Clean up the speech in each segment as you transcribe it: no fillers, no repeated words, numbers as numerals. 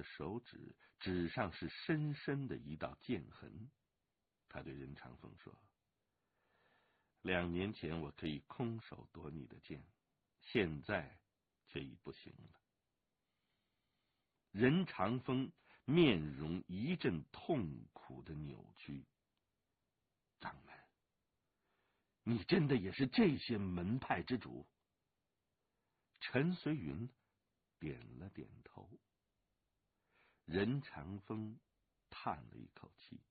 着手指，指上是深深的一道剑痕。他对任长风说：“2年前我可以空手夺你的剑，现在却已不行了。”任长风面容一阵痛苦的扭曲。掌门，你真的也是这些门派之主？陈随云点了点头。任长风叹了一口气：“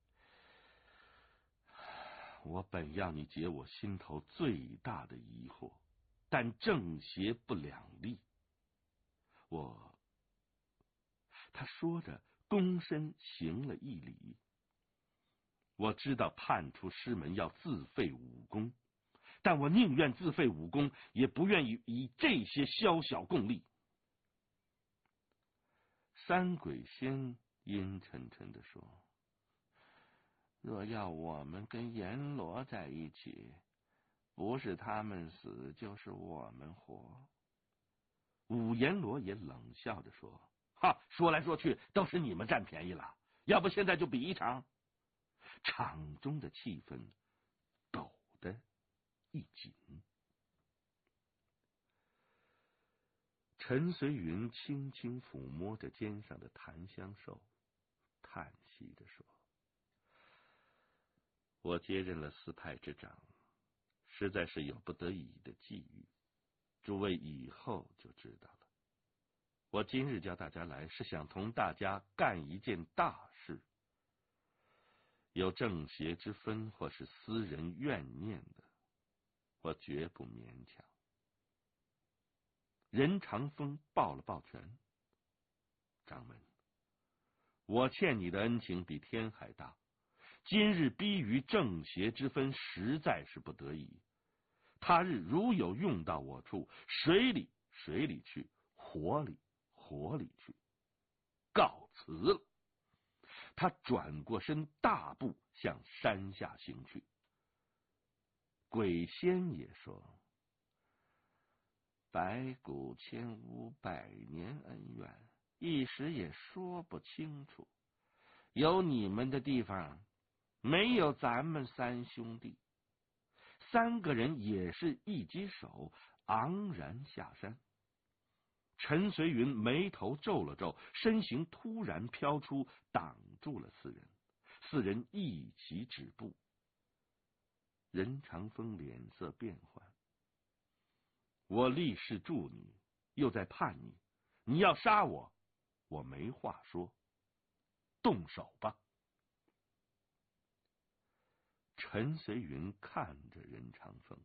我本要你解我心头最大的疑惑，但正邪不两立。他说着躬身行了一礼。我知道叛出师门要自废武功，但我宁愿自废武功，也不愿意以这些宵小共利。”三鬼仙阴沉沉地说：“若要我们跟阎罗在一起，不是他们死，就是我们活。”武阎罗也冷笑着说：“哈，说来说去都是你们占便宜了，要不现在就比一场。”场中的气氛陡得一紧。陈随云轻轻抚摸着肩上的檀香兽，叹息着说：“我接任了4派之长，实在是有不得已的际遇，诸位以后就知道了。我今日叫大家来，是想同大家干一件大事。有正邪之分或是私人怨念的，我绝不勉强。”任长风抱了抱拳：“掌门，我欠你的恩情比天还大，今日逼于正邪之分，实在是不得已。他日如有用到我处，水里水里去，火里火里去，告辞了。”他转过身，大步向山下行去。鬼仙也说：“白骨千屋100年恩怨，一时也说不清楚。有你们的地方，没有咱们3兄弟。”3个人也是一击手，昂然下山。陈随云眉头皱了皱，身形突然飘出，挡住了4人。4人一起止步。任长风脸色变幻：“我立誓助你，又在叛你，你要杀我，我没话说，动手吧。”陈随云看着任长风：“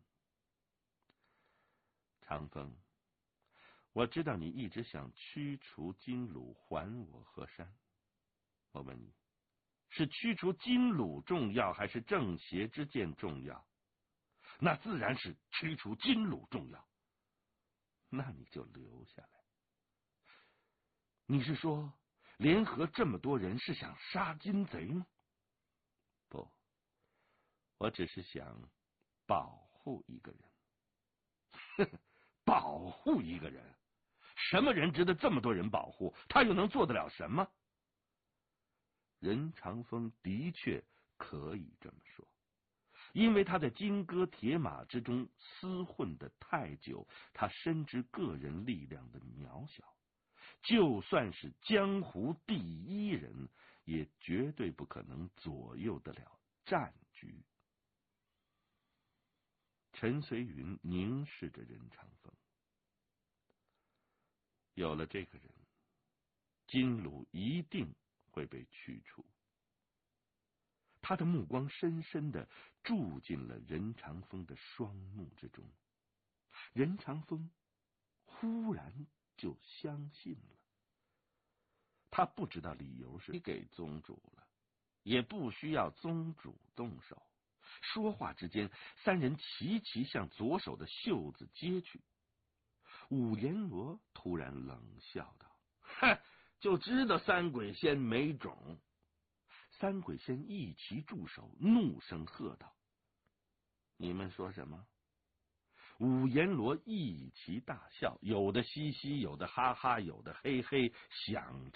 长风，我知道你一直想驱除金鲁，还我河山。我问你，是驱除金鲁重要，还是正邪之剑重要？那自然是驱除金鲁重要。那你就留下来。你是说联合这么多人是想杀金贼吗？”“不，我只是想保护一个人。”“呵呵，保护一个人？什么人值得这么多人保护？他又能做得了什么？”任长风的确可以这么说，因为他在金戈铁马之中厮混得太久，他深知个人力量的渺小，就算是江湖第1人，也绝对不可能左右得了战局。陈随云凝视着任长风：“有了这个人，金鲁一定会被驱除。”他的目光深深地注进了任长风的双目之中。任长风忽然就相信了。他不知道理由是给宗主了，也不需要宗主动手。说话之间，3人齐齐向左手的袖子接去。武阎罗突然冷笑道：“哼，就知道3鬼仙没种。”3鬼仙一齐住手，怒声喝道：“你们说什么？”武阎罗一齐大笑，有的嘻嘻，有的哈哈，有的嘿嘿，响